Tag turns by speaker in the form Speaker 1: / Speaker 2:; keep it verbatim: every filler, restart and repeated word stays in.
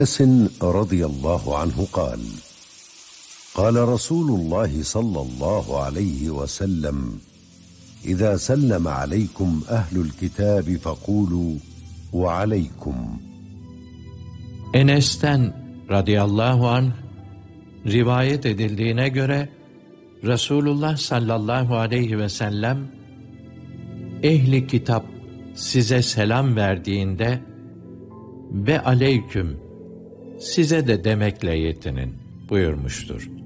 Speaker 1: أنس رضي الله عنه قال قال رسول الله صلى الله عليه وسلم إذا سلم عليكم أهل الكتاب فقولوا وعليكم.
Speaker 2: Enes'ten radıyallahu anh rivayet edildiğine göre Resulullah sallallahu aleyhi ve sellem ehli kitap size selam verdiğinde ve aleyküm size de demekle yetinin buyurmuştur.